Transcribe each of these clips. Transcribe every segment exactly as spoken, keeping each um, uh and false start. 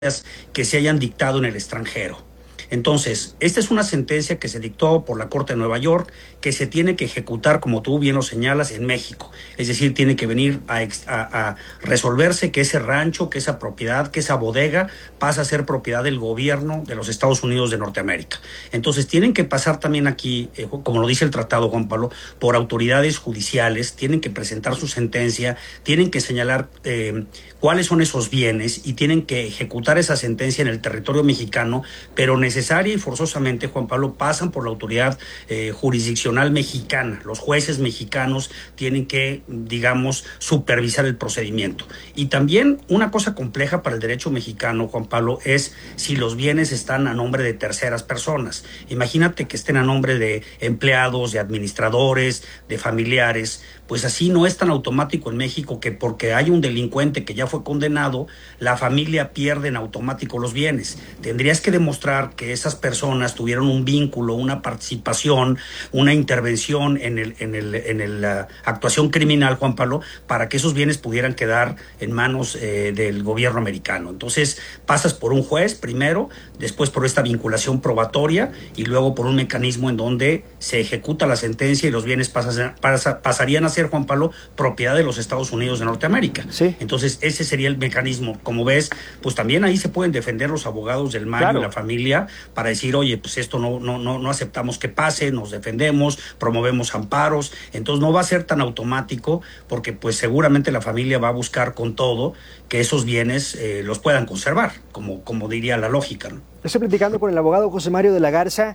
que se hayan dictado en el extranjero. Entonces, esta es una sentencia que se dictó por la Corte de Nueva York, que se tiene que ejecutar, como tú bien lo señalas, en México. Es decir, tiene que venir a, a, a resolverse que ese rancho, que esa propiedad, que esa bodega pasa a ser propiedad del gobierno de los Estados Unidos de Norteamérica. Entonces, tienen que pasar también aquí, eh, como lo dice el tratado, Juan Pablo, por autoridades judiciales, tienen que presentar su sentencia, tienen que señalar eh, cuáles son esos bienes y tienen que ejecutar esa sentencia en el territorio mexicano, pero necesariamente necesaria y forzosamente, Juan Pablo, pasan por la autoridad eh, jurisdiccional mexicana. Los jueces mexicanos tienen que, digamos, supervisar el procedimiento. Y también una cosa compleja para el derecho mexicano, Juan Pablo, es si los bienes están a nombre de terceras personas. Imagínate que estén a nombre de empleados, de administradores, de familiares. Pues así no es tan automático en México que porque hay un delincuente que ya fue condenado, la familia pierde en automático los bienes. Tendrías que demostrar que esas personas tuvieron un vínculo, una participación, una intervención en el, en el, en el, la actuación criminal, Juan Pablo, para que esos bienes pudieran quedar en manos eh, del gobierno americano. Entonces pasas por un juez primero, después por esta vinculación probatoria y luego por un mecanismo en donde se ejecuta la sentencia y los bienes pasas, pasa, pasarían a ser, Juan Pablo, propiedad de los Estados Unidos de Norteamérica. Sí. Entonces ese sería el mecanismo. Como ves, pues también ahí se pueden defender los abogados del Mayo, claro, y la familia, para decir, oye, pues esto no, no, no, no aceptamos que pase, nos defendemos, promovemos amparos. Entonces no va a ser tan automático porque pues seguramente la familia va a buscar con todo que esos bienes eh, los puedan conservar, como, como diría la lógica, ¿no? Estoy platicando con el abogado José Mario de la Garza.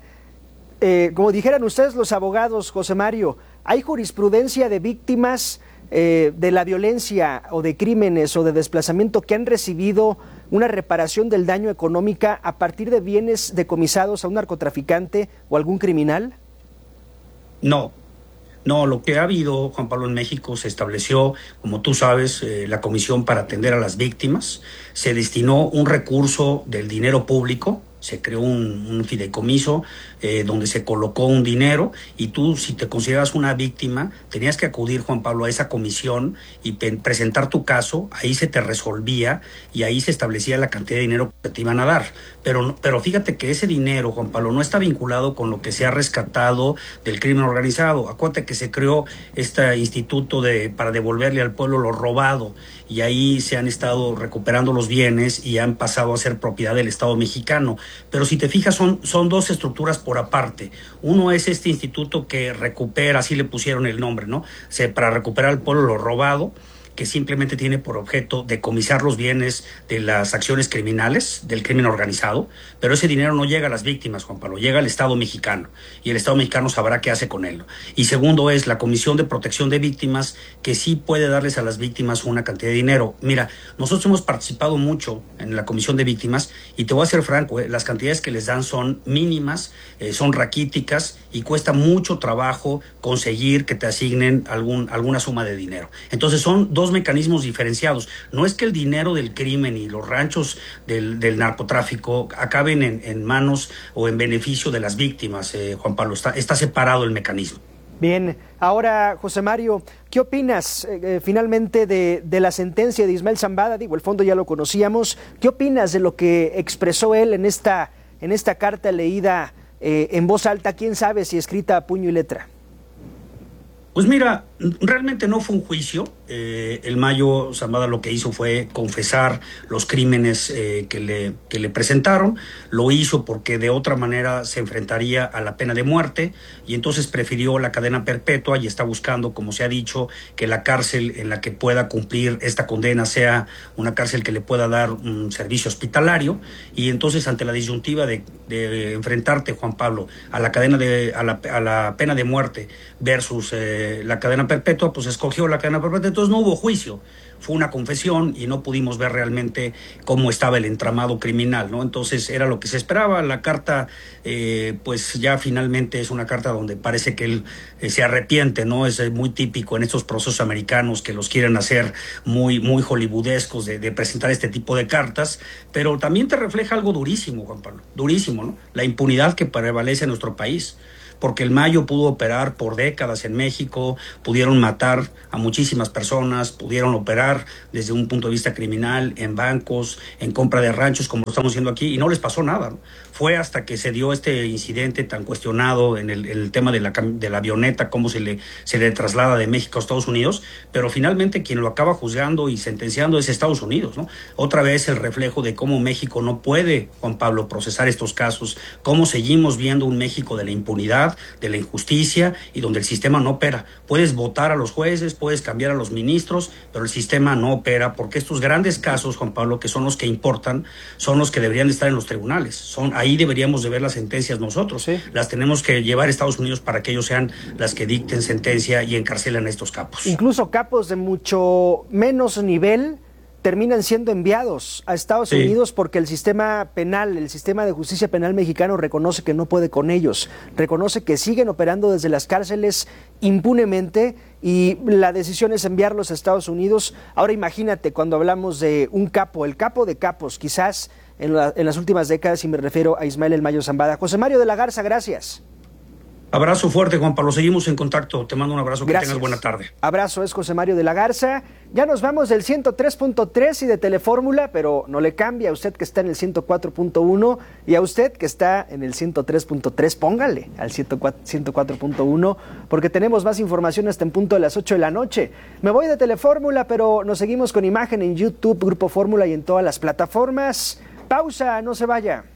Eh, como dijeran ustedes los abogados, José Mario, ¿hay jurisprudencia de víctimas eh, de la violencia o de crímenes o de desplazamiento que han recibido una reparación del daño económica a partir de bienes decomisados a un narcotraficante o algún criminal? No. No, lo que ha habido, Juan Pablo, en México se estableció, como tú sabes, eh, la Comisión para Atender a las Víctimas. Se destinó un recurso del dinero público, se creó un, un fideicomiso eh, donde se colocó un dinero y tú, si te consideras una víctima, tenías que acudir, Juan Pablo, a esa comisión y pe- presentar tu caso. Ahí se te resolvía y ahí se establecía la cantidad de dinero que te iban a dar. Pero, pero fíjate que ese dinero, Juan Pablo, no está vinculado con lo que se ha rescatado del crimen organizado. Acuérdate que se creó este instituto de, para devolverle al pueblo lo robado y ahí se han estado recuperando los bienes y han pasado a ser propiedad del Estado mexicano. Pero si te fijas, son, son dos estructuras por aparte. Uno es este instituto que recupera, así le pusieron el nombre, ¿no? O sea, para recuperar al pueblo lo robado, que simplemente tiene por objeto decomisar los bienes de las acciones criminales, del crimen organizado, pero ese dinero no llega a las víctimas, Juan Pablo, llega al Estado mexicano, y el Estado mexicano sabrá qué hace con él. Y segundo es la Comisión de Protección de Víctimas, que sí puede darles a las víctimas una cantidad de dinero. Mira, nosotros hemos participado mucho en la Comisión de Víctimas, y te voy a ser franco, eh, las cantidades que les dan son mínimas, eh, son raquíticas, y cuesta mucho trabajo conseguir que te asignen algún, alguna suma de dinero. Entonces son dos mecanismos diferenciados. No es que el dinero del crimen y los ranchos del, del narcotráfico acaben en, en manos o en beneficio de las víctimas, eh, Juan Pablo, está, está separado el mecanismo. Bien, ahora José Mario, ¿qué opinas eh, eh, finalmente de, de la sentencia de Ismael Zambada? Digo, el fondo ya lo conocíamos. ¿Qué opinas de lo que expresó él en esta, en esta carta leída eh, en voz alta, quién sabe si escrita a puño y letra? Pues mira, realmente no fue un juicio. Eh, el Mayo Zambada lo que hizo fue confesar los crímenes eh, que, le, que le presentaron. Lo hizo porque de otra manera se enfrentaría a la pena de muerte y entonces prefirió la cadena perpetua y está buscando, como se ha dicho, que la cárcel en la que pueda cumplir esta condena sea una cárcel que le pueda dar un servicio hospitalario. Y entonces, ante la disyuntiva de, de enfrentarte, Juan Pablo, a la cadena de a la, a la pena de muerte versus eh, la cadena perpetua, pues escogió la cadena perpetua. Entonces no hubo juicio, fue una confesión y no pudimos ver realmente cómo estaba el entramado criminal, ¿no? Entonces era lo que se esperaba. La carta, eh, pues ya finalmente es una carta donde parece que él eh, se arrepiente, ¿no? Es eh, muy típico en estos procesos americanos que los quieren hacer muy, muy hollywoodescos de, de presentar este tipo de cartas, pero también te refleja algo durísimo, Juan Pablo, durísimo, ¿no? La impunidad que prevalece en nuestro país. porque el Mayo pudo operar por décadas en México, pudieron matar a muchísimas personas, pudieron operar desde un punto de vista criminal en bancos, en compra de ranchos, como lo estamos haciendo aquí, y no les pasó nada, ¿no? Fue hasta que se dio este incidente tan cuestionado en el, el tema de la, de la avioneta, cómo se le, se le traslada de México a Estados Unidos, pero finalmente quien lo acaba juzgando y sentenciando es Estados Unidos, ¿no? Otra vez el reflejo de cómo México no puede, Juan Pablo, procesar estos casos, cómo seguimos viendo un México de la impunidad, de la injusticia y donde el sistema no opera. Puedes votar a los jueces, puedes cambiar a los ministros, pero el sistema no opera porque estos grandes casos, Juan Pablo, que son los que importan, son los que deberían de estar en los tribunales. Son, ahí deberíamos de ver las sentencias nosotros. Sí. Las tenemos que llevar a Estados Unidos para que ellos sean las que dicten sentencia y encarcelan a estos capos. Incluso capos de mucho menos nivel terminan siendo enviados a Estados sí. Unidos porque el sistema penal, el sistema de justicia penal mexicano reconoce que no puede con ellos, reconoce que siguen operando desde las cárceles impunemente y la decisión es enviarlos a Estados Unidos. Ahora imagínate cuando hablamos de un capo, el capo de capos, quizás en, la, en las últimas décadas, y me refiero a Ismael El Mayo Zambada. José Mario de la Garza, gracias. Abrazo fuerte, Juan Pablo. Seguimos en contacto. Te mando un abrazo. Gracias. Que tengas buena tarde. Abrazo, es José Mario de la Garza. Ya nos vamos del ciento tres punto tres y de Telefórmula, pero no le cambia a usted que está en el ciento cuatro punto uno y a usted que está en el ciento tres punto tres. Póngale al ciento cuatro punto uno porque tenemos más información hasta en punto de las ocho de la noche. Me voy de Telefórmula, pero nos seguimos con imagen en YouTube, Grupo Fórmula y en todas las plataformas. Pausa, no se vaya.